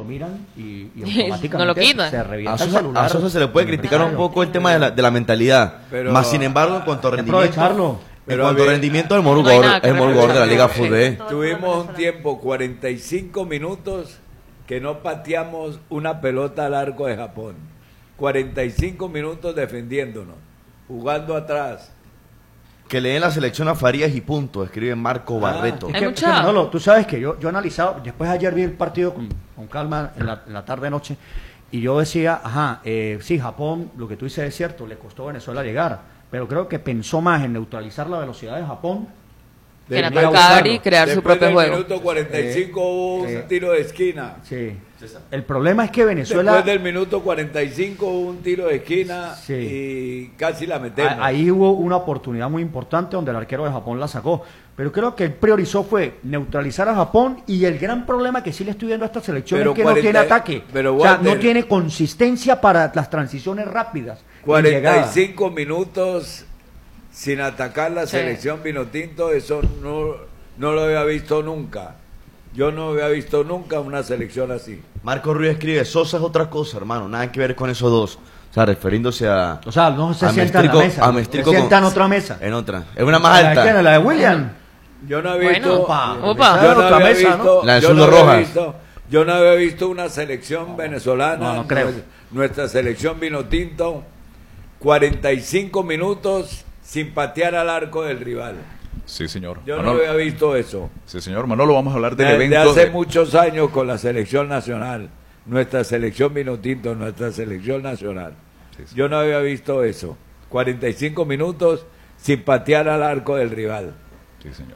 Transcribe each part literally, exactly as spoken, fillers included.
miran y, y automáticamente no lo quitan. se revienta a el Sosa, celular. a Sosa se le puede criticar un poco el tema de la, de la mentalidad, Pero, más sin embargo en cuanto a rendimiento, aprovecharlo. en cuanto a rendimiento el mejor No hay jugador, nada que el mejor jugador de la Liga Fútbol. Tuvimos un tiempo, cuarenta y cinco minutos, que no pateamos una pelota al arco de Japón. cuarenta y cinco minutos defendiéndonos, jugando atrás. Que le den la selección a Farías y punto, escribe Marco Barreto. Es Hay que, mucha- es que, Manolo, tú sabes que yo, yo he analizado, después ayer vi el partido con, con calma en la, en la tarde-noche, y yo decía, ajá, eh, sí, Japón, lo que tú dices es cierto, le costó a Venezuela llegar, pero creo que pensó más en neutralizar la velocidad de Japón. Que en de- de atacar y usarlo. crear su Después propio del juego. minuto cuarenta y cinco hubo Eh, un tiro de esquina. Sí. El problema es que Venezuela... Después del minuto cuarenta y cinco hubo un tiro de esquina Sí. y casi la metemos. A- Ahí hubo una oportunidad muy importante donde el arquero de Japón la sacó. Pero creo que él priorizó fue neutralizar a Japón, y el gran problema que sí le estoy viendo a esta selección Pero es que cuarenta no tiene ataque. pero, o sea, Walter, no tiene consistencia para las transiciones rápidas. y cuarenta y llegadas. cinco minutos sin atacar la Sí. selección Vinotinto, eso no, no lo había visto nunca. Yo no había visto nunca una selección así. Marco Ruiz escribe, Sosa es otra cosa, hermano, nada que ver con esos dos. O sea, refiriéndose a... O sea, no se a sienta en la Mestrico- mesa. a Se Mestrico sienta en con- otra mesa. En otra. Es una más ¿La de quién? alta. ¿La de William? Yo no he Bueno, visto, opa, yo opa. no Otra había mesa, ¿no? visto, La de yo no Zurdo había Rojas. visto- yo no había visto una selección venezolana, No, no creo. nues- nuestra selección Vinotinto, cuarenta y cinco minutos sin patear al arco del rival. Sí, señor. Yo no Manolo, había visto eso. sí, señor. Manolo, vamos a hablar del Desde evento. hace de- muchos años con la selección nacional, nuestra selección Vinotinto, nuestra selección nacional. Sí, sí. Yo no había visto eso. cuarenta y cinco minutos sin patear al arco del rival. Sí, señor.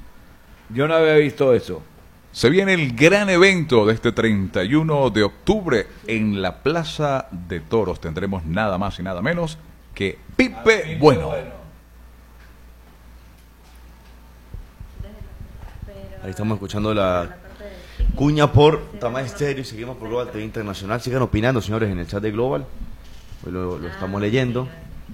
Yo no había visto eso. Se viene el gran evento de este treinta y uno de octubre en la Plaza de Toros. Tendremos nada más y nada menos que Pipe Bueno. Ahí estamos escuchando la cuña por Tama Estéreo y seguimos por Global T V Internacional. Sigan opinando, señores, en el chat de Global. Hoy lo, lo estamos leyendo.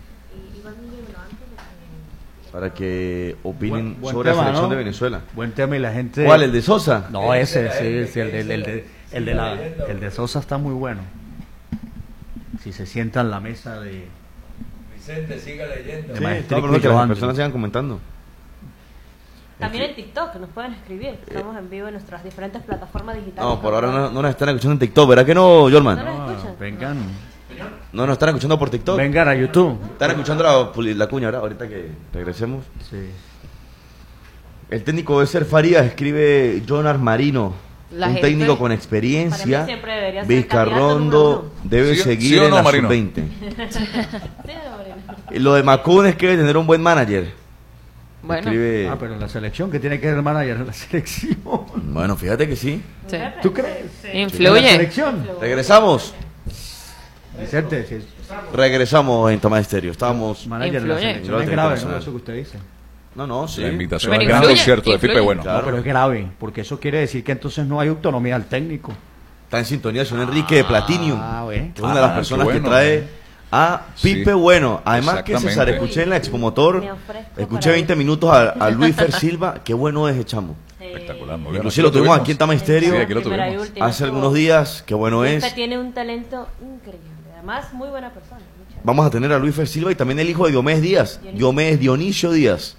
Para que opinen Buen- buen sobre tema, la selección ¿no? de Venezuela. Buen tema, y la gente... ¿Cuál? ¿El de Sosa? No, ese, sí, sí, el, de, el, de, el, de la, el de Sosa está muy bueno. Si se sienta en la mesa de... Vicente, siga leyendo. de Sí, Maestrico no, pero y que las Joan. personas sigan comentando. También en TikTok nos pueden escribir. Estamos en vivo en nuestras diferentes plataformas digitales. No, por ahora no, no nos están escuchando en TikTok, ¿verdad que no, Yolman? ¿No nos No, escuchan? vengan, No nos están escuchando por TikTok. vengan a YouTube. Están escuchando la, la cuña, ¿verdad? Ahorita que regresemos. Sí. El técnico debe ser Farías, escribe Jonar Marino. La un gente- técnico con Para experiencia. mí siempre debería ser Vizcarrondo candidato número debe ¿Sí- seguir sí o en no, la Marino? sub veinte. Sí, Moreno. Lo de Macún es que debe tener un buen manager. Bueno, Escribe- Ah, pero en la selección, que tiene que ver el manager en la selección. Bueno, fíjate que sí. sí. ¿Tú crees? En la Influye. selección. Regresamos. Vicente, si es Regresamos en Tomás Estéreo. Estábamos. manager en la Influye. selección, es Influye. grave, ¿no? Internacional. Eso que usted dice. No, no, sí. La invitación Pero al gran influye, concierto de Pipe influye. Bueno. Claro. No, pero es grave, porque eso quiere decir que entonces no hay autonomía al técnico. Está en sintonía con Enrique de Platinum. Ah, bueno. Que es una de las Ah, personas qué que bueno. trae a Pipe Sí. Bueno. Además que Exactamente. César, escuché en la Expomotor, Me ofrezco escuché para veinte ir. minutos a, a Luis Fer Silva. Qué bueno es, chamo. Espectacular. muy bien. Inclusive lo tuvimos aquí en Tama Estéreo Sí, aquí lo Primera y tuvimos. última. hace algunos días. Qué bueno Este es. tiene un talento increíble. Además, muy buena persona. mucha- Vamos a tener a Luis Fer Silva y también el hijo de Diomedes Díaz. Dionisio. Diomedes Dionisio Díaz.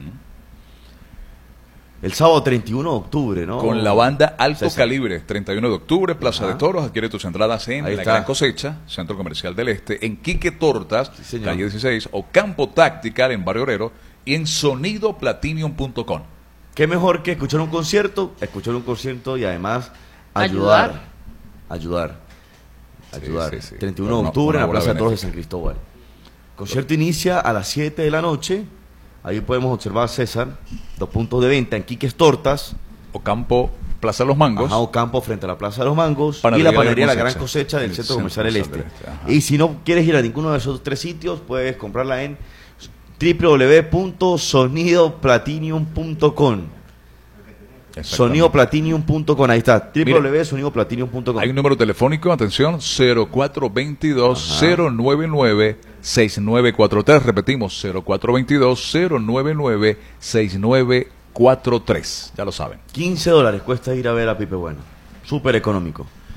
El sábado treinta y uno de octubre, ¿no? Con la banda Alto César. Calibre, treinta y uno de octubre, Plaza Ajá. de Toros. Adquiere tus entradas en Ahí La está. Gran Cosecha, Centro Comercial del Este, en Quique Tortas, Sí, señor. calle dieciséis, o Campo Tactical en Barrio Obrero, y en sonido platinum punto com. Qué mejor que escuchar un concierto, escuchar un concierto y además ayudar. Ayudar. Sí, Ayudar. sí, sí. treinta y uno de Una- octubre en una la Plaza de bola Toros de benéfica. San Cristóbal. Concierto inicia a las siete de la noche. Ahí podemos observar a César, dos puntos de venta en Quiques Tortas, O Campo Plaza de los Mangos. Ajá, Ocampo frente a la Plaza de los Mangos Panadería y la panadería La La Gran Cosecha, Cosecha del el Centro Centro Comercial del Comercial Este. del Este, ajá. Y si no quieres ir a ninguno de esos tres sitios, puedes comprarla en doble u doble u doble u punto sonido platinum punto com. Exactamente. sonido platinum punto com, ahí está, doble u doble u doble u punto Mira, sonido platinum punto com. Hay un número telefónico, atención, cero cuatro dos dos, cero nueve nueve, seis nueve cuatro tres. Repetimos, cero cuatro dos dos, cero nueve nueve, seis nueve cuatro tres. Ya lo saben. quince dólares cuesta ir a ver a Pipe Bueno. Súper económico.